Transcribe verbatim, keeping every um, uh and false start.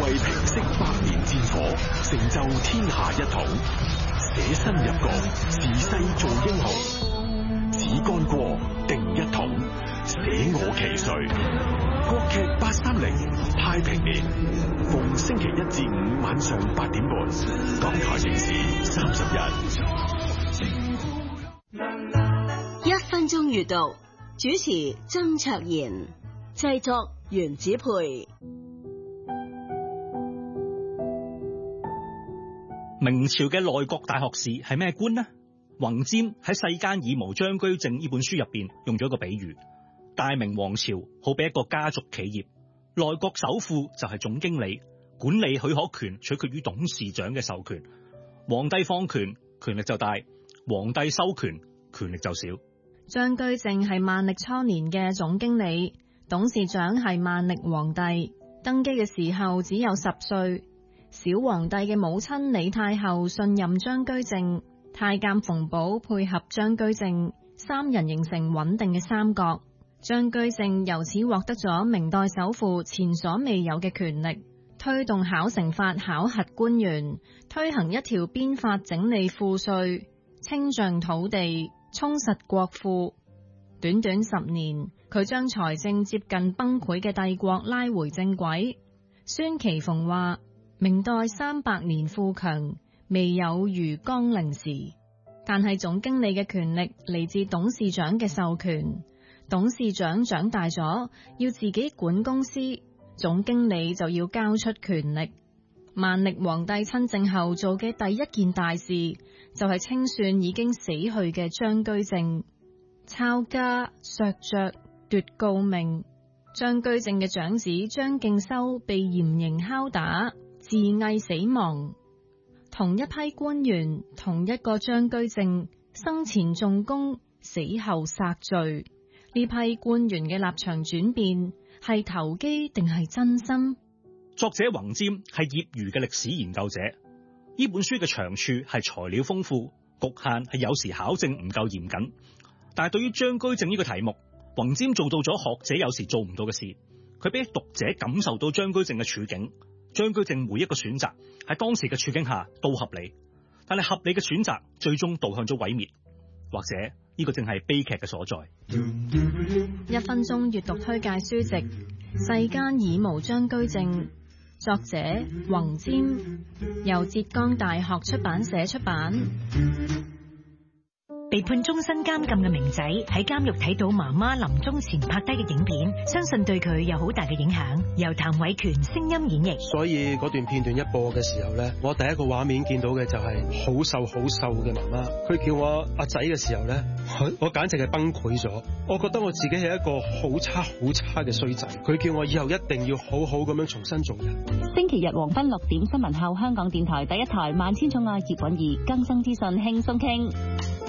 為平息百年戰火，成就天下一統，捨身入國，誓世做英雄，只干過定一統，捨我其誰。國劇八三零太平年，逢星期一至五晚上八點半，港台電視三十一。 一分鐘閱讀，主持曾卓賢，製作袁子培。 明朝嘅內閣大學士係咩官呢？宏瞻喺《世間以無張居正》呢本書入邊用咗一個比喻，大明王朝好比一個家族企業，內閣首富就係總經理，管理許可權取決於董事長嘅授權。皇帝放權，權力就大；皇帝收權，權力就少。 張居正係萬曆初年嘅總經理，董事長係萬曆皇帝，登基嘅時候只有十歲。小皇帝嘅母親李太后信任張居正，太監馮保配合張居正，三人形成穩定嘅三角。張居正由此獲得咗明代首富前所未有嘅權力，推動考成法考核官員，推行一條鞭法整理賦稅，清賬土地，充實國庫。短短十年，佢將財政接近崩潰嘅帝國拉回正軌。孫其鳳話：明代三百年富強，未有如江陵時。但係總經理嘅權力嚟自董事長嘅授權，董事長長大咗要自己管公司，總經理就要交出權力。萬曆皇帝親政後做嘅第一件大事，就係清算已經死去嘅張居正，抄家、削爵、奪誥命。張居正嘅長子張敬修被嚴刑拷打，自縊死亡。同一批官員，同一個張居正，生前重功，死後殺罪。呢批官員嘅立場轉變，係投機定係真心？ 作者宏瞻係業餘嘅歷史研究者，呢本書嘅長處係材料豐富，局限係有時考證唔夠嚴謹。但係對於張居正呢個題目，宏瞻做到咗學者有時做唔到嘅事，佢俾讀者感受到張居正嘅處境。張居正每一個選擇喺當時嘅處境下都合理，但係合理嘅選擇最終導向咗毀滅，或者呢個正係悲劇嘅所在。 一分鐘閱讀推介書籍《世間已無張居正》，作者宏瞻，由浙江大學出版社出版。 被判終身監禁嘅明仔喺監獄睇到媽媽臨終前拍低嘅影片，相信對佢有好大嘅影響。由譚偉權聲音演繹。 所以嗰段片段一播嘅時候呢，我第一個畫面見到嘅就係好瘦好瘦嘅媽媽。佢叫我阿仔嘅時候呢，我簡直係崩潰咗。我覺得我自己係一個好差好差嘅衰仔。佢叫我以後一定要好好咁樣重新做人。 星期日黃昏六點新聞後，香港電台第一台萬千寵愛葉韻儀更新資訊輕鬆傾。